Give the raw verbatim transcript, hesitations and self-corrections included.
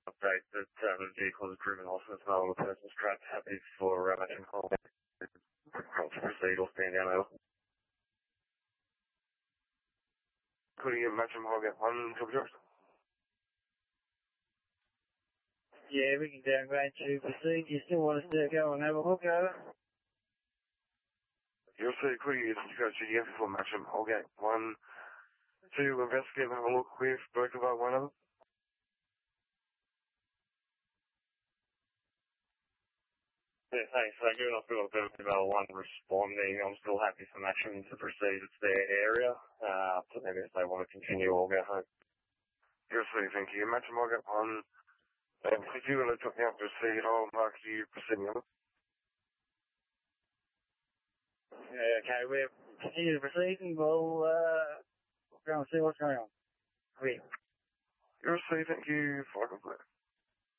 update that uh, the vehicle is driven off as well. The person's trapped. Happy for uh, matching call. Call to proceed or stand down over. Could you match him hog at one to yours? Yeah, we can downgrade to proceed. You still want us to go and have a look over? You'll see, could you just go to the for match him hog at one to investigate and have a look with both of our one of them? Yeah, thanks. So given I've got a bit of L one responding, I'm still happy for matching to proceed. It's their area. Uh, so maybe if they want to continue, we'll go home. You'll see, thank you. Match him hog at one. And if you want to talk out to proceed, I'll mark you proceeding on it. Yeah, okay, we're continue to proceed and we'll uh, go and see what's going on. Quick. You'll see, thank you for complete.